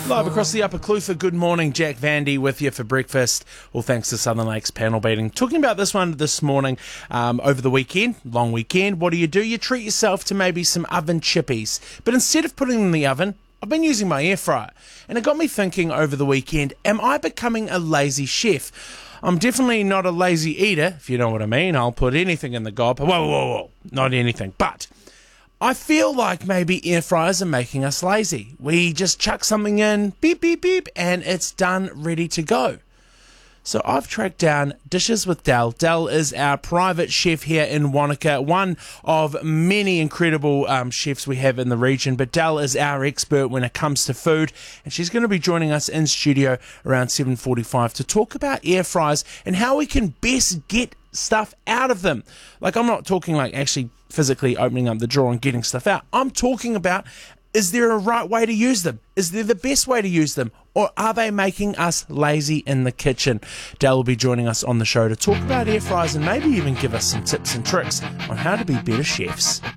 Live across the Upper Clutha, good morning. Jack Vandy with you for breakfast. All thanks to Southern Lakes panel beating. Talking about this one this morning, over the weekend, long weekend. What do? You treat yourself to maybe some oven chippies. But instead of putting them in the oven, I've been using my air fryer. And it got me thinking over the weekend, am I becoming a lazy chef? I'm definitely not a lazy eater, if you know what I mean. I'll put anything in the gob. Whoa. Not anything. But I feel like maybe air fryers are making us lazy. We just chuck something in, beep, beep, beep, and it's done, ready to go. So I've tracked down Dishes with Del. Del is our private chef here in Wanaka, one of many incredible chefs we have in the region, but Del is our expert when it comes to food, and she's going to be joining us in studio around 7:45 to talk about air fryers and how we can best get stuff out of them. Like, I'm not talking like actually physically opening up the drawer and getting stuff out. I'm talking about, is there a right way to use them? Is there the best way to use them? Or are they making us lazy in the kitchen? Del will be joining us on the show to talk about air fryers and maybe even give us some tips and tricks on how to be better chefs.